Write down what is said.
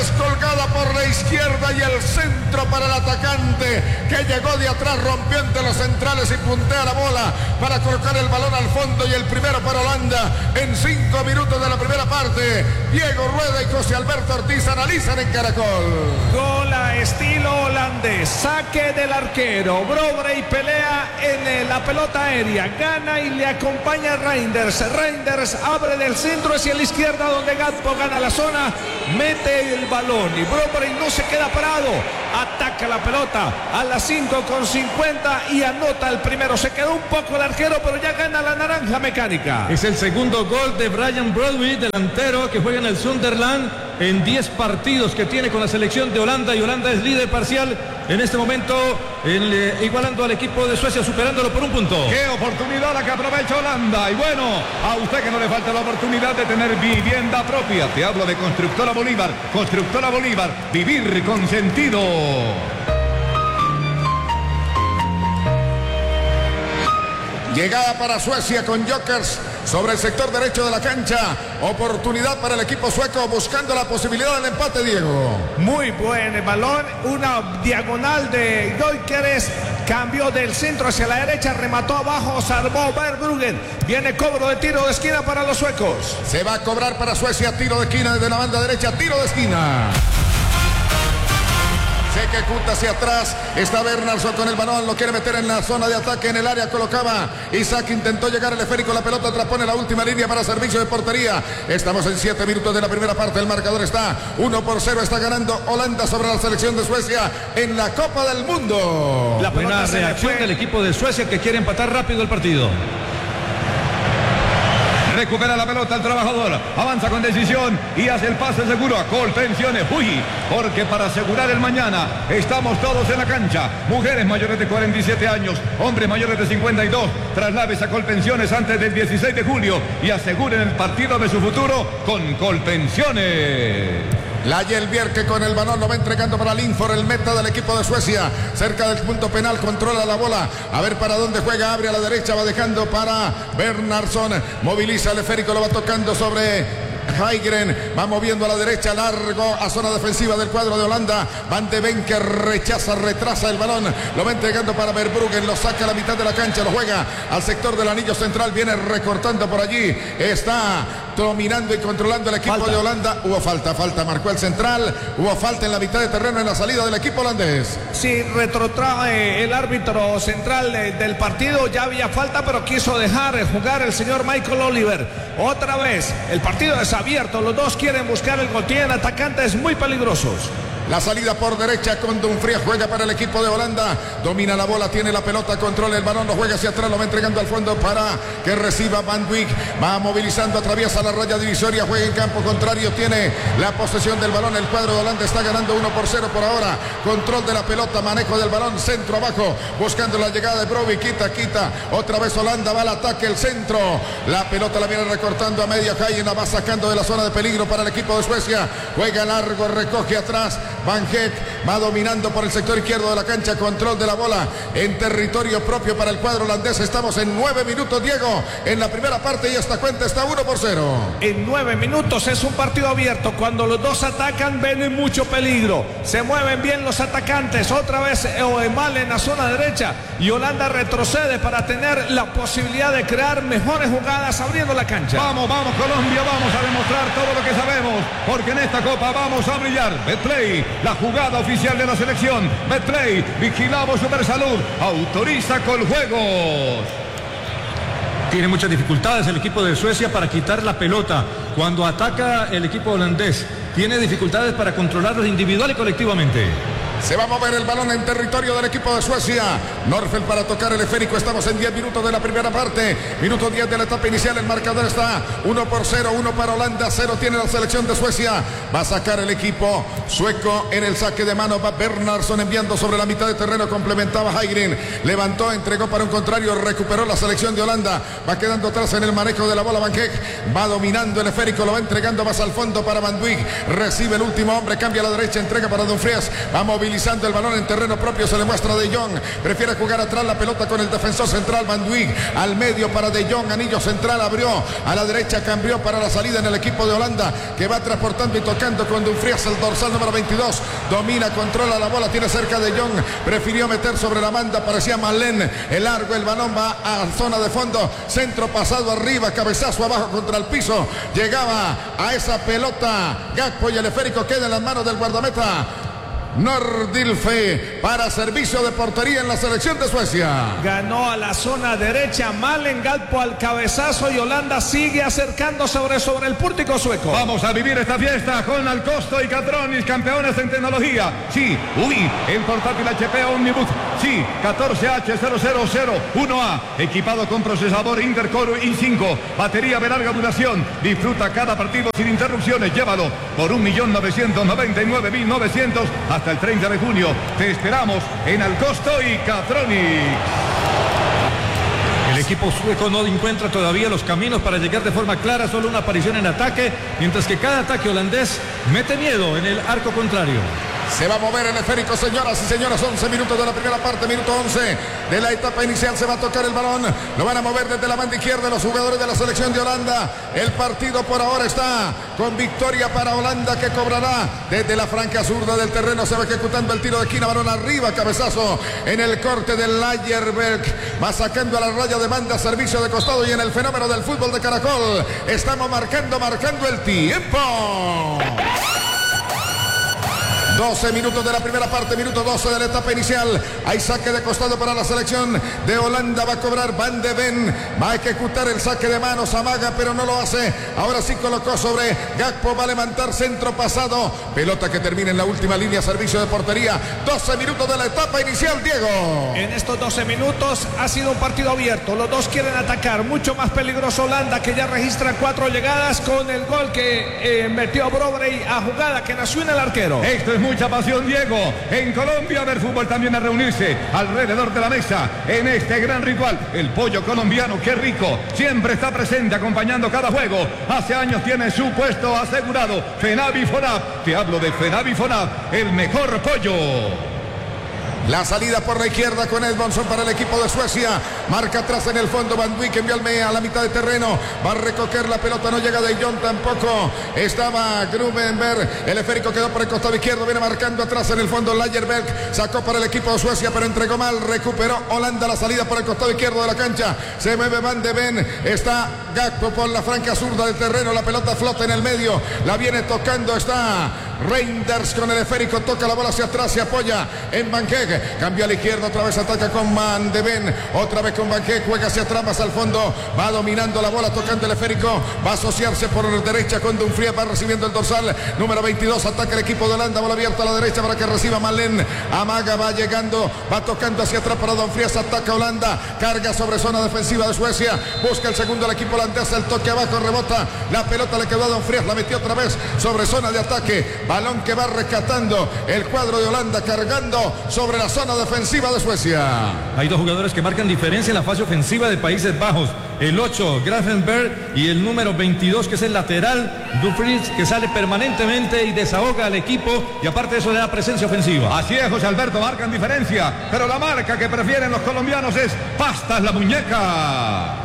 descolgada por la izquierda y el centro para el atacante que llegó de atrás, rompió entre los centrales y puntea la bola para colocar el balón al fondo y el primero para Holanda en 5 minutos de la primera parte. Diego Rueda y José Alberto Ortiz analizan en Caracol. Gol a estilo holandés, saque del arquero, Brobrey pelea en la pelota aérea, gana y le acompaña Reinders. Reinders abre del centro hacia la izquierda donde Gakpo gana la zona, mete el balón y Brobrey no se queda parado, ataca la pelota a las 5:50 y anota el primero. Se quedó un poco el arquero, pero ya gana la naranja mecánica. Es el segundo gol de Brian Brobrey, delantero que juega en el Sunderland en 10 partidos que tiene con la selección de Holanda, y Holanda es líder parcial en este momento, igualando al equipo de Suecia, superándolo por un punto. ¡Qué oportunidad la que aprovecha Holanda! Y bueno, a usted que no le falta la oportunidad de tener vivienda propia. Te hablo de Constructora Bolívar. Constructora Bolívar, vivir con sentido. Llegada para Suecia con Jokers sobre el sector derecho de la cancha. Oportunidad para el equipo sueco buscando la posibilidad del empate, Diego. Muy buen balón, una diagonal de Gyökeres, cambió del centro hacia la derecha, remató abajo, salvó Verbruggen. Viene cobro de tiro de esquina para los suecos. Se va a cobrar para Suecia, tiro de esquina desde la banda derecha, tiro de esquina. Se ejecuta hacia atrás, está Bernardsson con el balón, lo quiere meter en la zona de ataque, en el área colocaba Isaac, intentó llegar el esférico, la pelota atrapone la última línea para servicio de portería. Estamos en 7 minutos de la primera parte, el marcador está 1-0, está ganando Holanda sobre la selección de Suecia en la Copa del Mundo. La buena reacción del equipo de Suecia que quiere empatar rápido el partido. Recupera la pelota el trabajador, avanza con decisión y hace el pase seguro a Colpensiones. Uy, porque para asegurar el mañana estamos todos en la cancha. Mujeres mayores de 47 años, hombres mayores de 52. Traslades a Colpensiones antes del 16 de julio y aseguren el partido de su futuro con Colpensiones. La Bjerke con el balón lo va entregando para Lindford, el meta del equipo de Suecia, cerca del punto penal, controla la bola, a ver para dónde juega, abre a la derecha, va dejando para Bernardsson, moviliza el esférico, lo va tocando sobre Hygren, va moviendo a la derecha, largo a zona defensiva del cuadro de Holanda. Van de Ven que rechaza, retrasa el balón, lo va entregando para Verbruggen, lo saca a la mitad de la cancha, lo juega al sector del anillo central, viene recortando por allí, está dominando y controlando el equipo de Holanda. Hubo falta, marcó el central, hubo falta en la mitad de terreno en la salida del equipo holandés. Sí, retrotrae el árbitro central del partido, ya había falta, pero quiso dejar jugar el señor Michael Oliver. Otra vez, el partido es abierto, los dos quieren buscar el gol, tienen atacantes muy peligrosos. La salida por derecha con Dumfries, juega para el equipo de Holanda, domina la bola, tiene la pelota, controla el balón, lo juega hacia atrás, lo va entregando al fondo para que reciba Van Dijk, va movilizando, atraviesa la raya divisoria, juega en campo contrario, tiene la posesión del balón, el cuadro de Holanda está ganando 1-0 por ahora, control de la pelota, manejo del balón, centro abajo, buscando la llegada de Brobbey, quita, otra vez Holanda, va al ataque, el centro, la pelota la viene recortando a media calle, la va sacando de la zona de peligro para el equipo de Suecia, juega largo, recoge atrás, Van Heek va dominando por el sector izquierdo de la cancha, control de la bola en territorio propio para el cuadro holandés. Estamos en 9 minutos, Diego, en la primera parte y esta cuenta está 1-0. En 9 minutos es un partido abierto. Cuando los dos atacan ven mucho peligro. Se mueven bien los atacantes. Otra vez mal en la zona derecha y Holanda retrocede para tener la posibilidad de crear mejores jugadas abriendo la cancha. Vamos Colombia, vamos a demostrar todo lo que sabemos, porque en esta Copa vamos a brillar. Betplay, la jugada oficial de la selección. Betplay, vigilamos Supersalud, autoriza Coljuegos. Tiene muchas dificultades el equipo de Suecia para quitar la pelota cuando ataca el equipo holandés. Tiene dificultades para controlarlos individual y colectivamente. Se va a mover el balón en territorio del equipo de Suecia. Norfeld para tocar el esférico. Estamos en 10 minutos de la primera parte. Minuto 10 de la etapa inicial. El marcador está 1-0. 1 para Holanda. 0 tiene la selección de Suecia. Va a sacar el equipo sueco en el saque de mano. Va Bernardsson enviando sobre la mitad de terreno. Complementaba Hygren. Levantó, entregó para un contrario. Recuperó la selección de Holanda. Va quedando atrás en el manejo de la bola. Van Heek va dominando el esférico. Lo va entregando más al fondo para Van Dijk. Recibe el último hombre. Cambia a la derecha. Entrega para Dumfries. Va a movilizar movilizando el balón en terreno propio, se le muestra De Jong, prefiere jugar atrás la pelota con el defensor central Van Dijk, al medio para De Jong, anillo central, abrió a la derecha, cambió para la salida en el equipo de Holanda, que va transportando y tocando con Dumfries, el dorsal número 22, domina, controla la bola, tiene cerca De Jong, prefirió meter sobre la banda, parecía Malen, el largo, el balón va a zona de fondo, centro pasado arriba, cabezazo abajo contra el piso, llegaba a esa pelota Gakpo y el esférico queda en las manos del guardameta Nordilfe para servicio de portería en la selección de Suecia. Ganó a la zona derecha, Malen, Gakpo al cabezazo y Holanda sigue acercando sobre el pórtico sueco. Vamos a vivir esta fiesta con Alcosto y Catronis, campeones en tecnología. Sí, el portátil HP Omnibus. Sí, 14H0001A, equipado con procesador Intercore i5, batería de larga duración. Disfruta cada partido sin interrupciones. Llévalo por 1.999.900 hasta el 30 de junio. Te esperamos en Alcosto y Catronics. El equipo sueco no encuentra todavía los caminos para llegar de forma clara, solo una aparición en ataque, mientras que cada ataque holandés mete miedo en el arco contrario. Se va a mover el esférico, señoras y señores, 11 minutos de la primera parte, minuto 11 de la etapa inicial, se va a tocar el balón, lo van a mover desde la banda izquierda los jugadores de la selección de Holanda. El partido por ahora está con victoria para Holanda, que cobrará desde la franca zurda del terreno, se va ejecutando el tiro de esquina, balón arriba, cabezazo en el corte del Lagerberg, va sacando a la raya de banda, servicio de costado, y en el fenómeno del fútbol de Caracol estamos marcando el tiempo. 12 minutos de la primera parte, minuto 12 de la etapa inicial. Hay saque de costado para la selección de Holanda. Va a cobrar Van de Ven. Va a ejecutar el saque de manos. Amaga, pero no lo hace. Ahora sí colocó sobre Gakpo. Va a levantar centro pasado. Pelota que termina en la última línea. Servicio de portería. 12 minutos de la etapa inicial, Diego. En estos 12 minutos ha sido un partido abierto. Los dos quieren atacar. Mucho más peligroso Holanda, que ya registra 4 llegadas con el gol que metió Brobrey a jugada que nació en el arquero. Esto es mucha pasión, Diego. En Colombia, ver fútbol también a reunirse alrededor de la mesa en este gran ritual. El pollo colombiano, qué rico, siempre está presente acompañando cada juego. Hace años tiene su puesto asegurado. Fenavi Fonab, te hablo de Fenavi Fonab, el mejor pollo. La salida por la izquierda con Edmondson para el equipo de Suecia. Marca atrás en el fondo Van Dijk, envió a la mitad de terreno. Va a recoger la pelota, no llega De Jong tampoco. Estaba Grubenberg. El esférico quedó por el costado izquierdo. Viene marcando atrás en el fondo Lagerberg. Sacó para el equipo de Suecia, pero entregó mal. Recuperó Holanda la salida por el costado izquierdo de la cancha. Se mueve Van de Ven. Está Gakpo por la franca zurda del terreno. La pelota flota en el medio. La viene tocando. Está Reinders con el esférico. Toca la bola hacia atrás. Se apoya en Van Gogh. Cambia a la izquierda, otra vez ataca con Van de Ven, otra vez con Van Gogh, juega hacia atrás, más al fondo, va dominando la bola, tocando el esférico, va a asociarse por la derecha con Dumfries, va recibiendo el dorsal número 22, ataca el equipo de Holanda, bola abierta a la derecha para que reciba Malen. Amaga, va llegando, va tocando hacia atrás para Dumfries, ataca Holanda, carga sobre zona defensiva de Suecia, busca el segundo el equipo holandés, el toque abajo, rebota, la pelota le quedó a Dumfries, la metió otra vez sobre zona de ataque, balón que va rescatando el cuadro de Holanda, cargando sobre la zona defensiva de Suecia. Hay dos jugadores que marcan diferencia en la fase ofensiva de Países Bajos. El 8, Gravenberg, y el número 22, que es el lateral, Dumfries, que sale permanentemente y desahoga al equipo, y aparte de eso le da presencia ofensiva. Así es, José Alberto, marcan diferencia, pero la marca que prefieren los colombianos es Pastas la Muñeca.